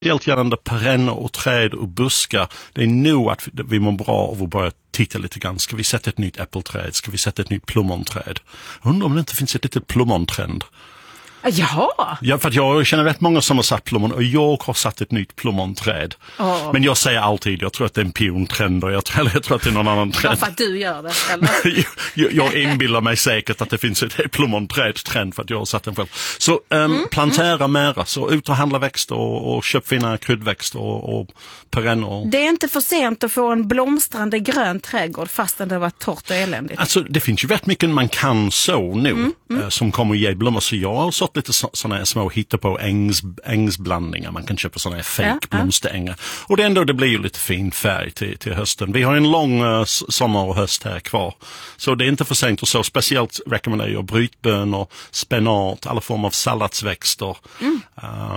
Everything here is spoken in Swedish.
Helt gärna perenner och träd och buskar. Det är nog att vi mår bra av att börja titta lite grann. Ska vi sätta ett nytt äppelträd? Ska vi sätta ett nytt plommonträd? Undrar om det inte finns ett litet plommontrend. Jaha. Ja, för att jag känner rätt många som har satt plommon och jag har satt ett nytt plommonträd. Men jag säger alltid, jag tror att det är en piontrend och jag tror att det är någon annan trend. Varför att du gör det, eller? jag inbillar mig säkert att det finns ett plommonträd-trend för att jag har satt den själv. Så plantera mera, så ut och handla växter och köp fina kryddväxter och perenner. Det är inte för sent att få en blomstrande grön trädgård fastän det var torrt och eländigt. Alltså det finns ju väldigt mycket man kan så nu som kommer ge blommor. Så jag har sått lite sådana här små hittepå ängsblandningar. Man kan köpa sådana här fake blomsterängar. Och det blir ju lite fin färg till hösten. Vi har en lång sommar och höst här kvar. Så det är inte för sent att så. Speciellt rekommenderar jag brytbönor, spenat, alla former av salladsväxter.